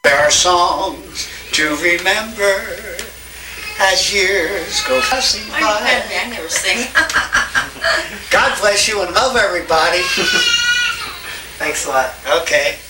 There are songs to remember as years go passing by. I never sing. God bless you and love everybody. Thanks a lot. Okay.